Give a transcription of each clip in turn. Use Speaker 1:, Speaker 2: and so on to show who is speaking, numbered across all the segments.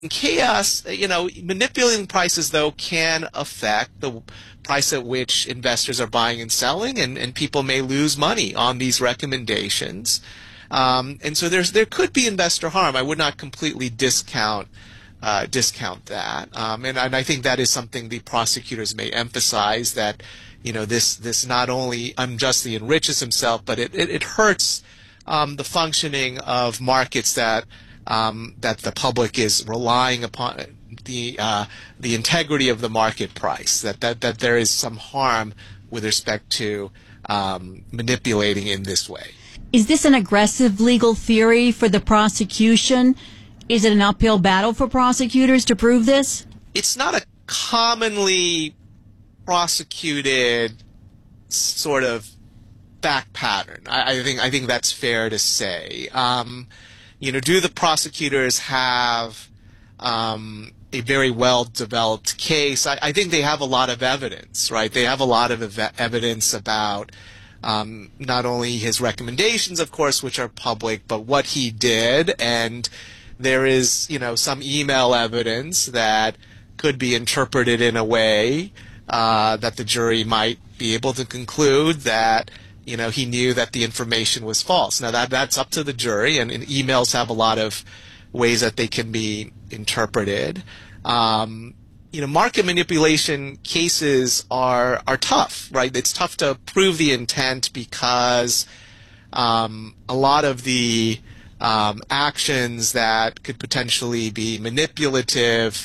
Speaker 1: Chaos, manipulating prices, though, can affect the price at which investors are buying and selling, and people may lose money on these recommendations. And so there could be investor harm. I would not completely discount that. And I think that is something the prosecutors may emphasize, that this not only unjustly enriches himself, but it hurts the functioning of markets that the public is relying upon, the integrity of the market price, that there is some harm with respect to manipulating in this way.
Speaker 2: Is this an aggressive legal theory for the prosecution? Is it an uphill battle for prosecutors to prove this?
Speaker 1: It's not a commonly prosecuted sort of fact pattern. I think that's fair to say. Do the prosecutors have a very well-developed case? I think they have a lot of evidence, right? They have a lot of evidence about not only his recommendations, of course, which are public, but what he did. And there is, some email evidence that could be interpreted in a way that the jury might be able to conclude that he knew that the information was false. Now that's up to the jury, and emails have a lot of ways that they can be interpreted. Market manipulation cases are tough, right? It's tough to prove the intent because a lot of the actions that could potentially be manipulative,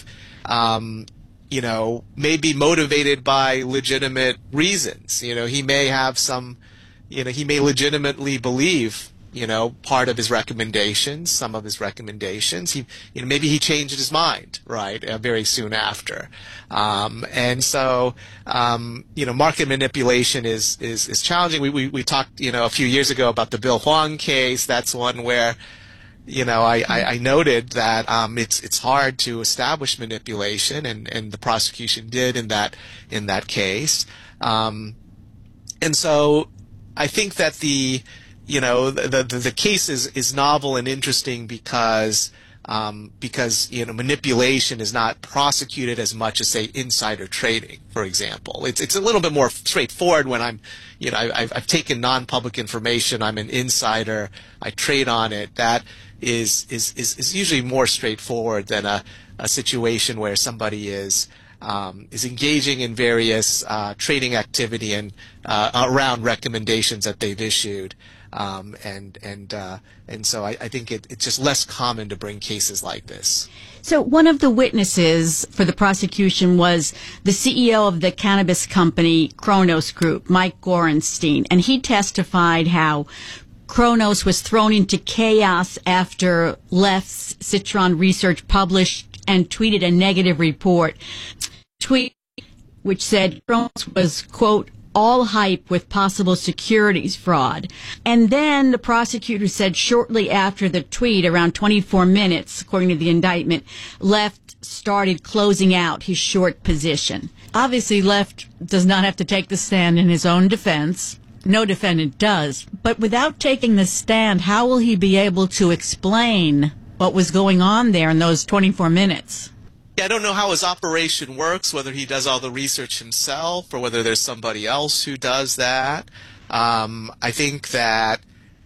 Speaker 1: may be motivated by legitimate reasons. He may have some. He may legitimately believe, part of his recommendations, some of his recommendations. Maybe he changed his mind, right, very soon after. And so, market manipulation is challenging. We talked, a few years ago about the Bill Hwang case. That's one where, I noted that it's hard to establish manipulation, and the prosecution did in that case. And so I think that the case is novel and interesting because manipulation is not prosecuted as much as, say, insider trading, for example. It's a little bit more straightforward when I've taken non-public information, I'm an insider, I trade on it. That is usually more straightforward than a situation where somebody is engaging in various trading activity and around recommendations that they've issued, and so I think it's just less common to bring cases like this.
Speaker 2: So one of the witnesses for the prosecution was the CEO of the cannabis company Cronos Group, Mike Gorenstein, and he testified how Cronos was thrown into chaos after Left's Citron Research published and tweeted a negative tweet which said Cronos was, quote, all hype with possible securities fraud. And then the prosecutor said shortly after the tweet, around 24 minutes, according to the indictment, Left started closing out his short position. Obviously, Left does not have to take the stand in his own defense. No defendant does. But without taking the stand, how will he be able to explain what was going on there in those 24 minutes?
Speaker 1: I don't know how his operation works, whether he does all the research himself or whether there's somebody else who does that. I think that,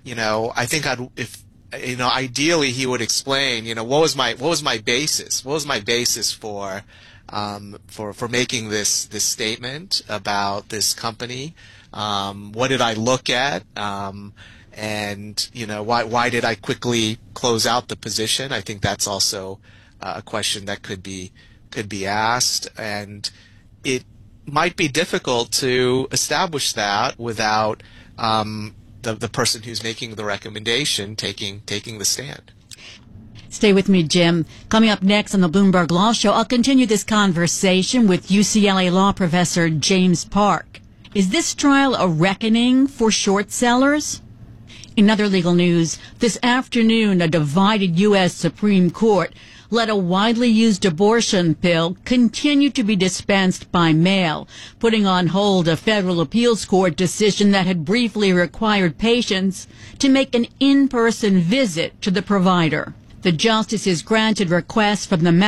Speaker 1: ideally he would explain, what was my basis? What was my basis for making this statement about this company? What did I look at? And why did I quickly close out the position? I think that's also a question that could be asked, and it might be difficult to establish that without the person who's making the recommendation taking the stand.
Speaker 2: Stay with me, Jim. Coming up next on the Bloomberg Law Show, I'll continue this conversation with UCLA law professor James Park. Is this trial a reckoning for short sellers? In other legal news, this afternoon, a divided U.S. Supreme Court let a widely used abortion pill continue to be dispensed by mail, putting on hold a federal appeals court decision that had briefly required patients to make an in-person visit to the provider. The justices granted requests from the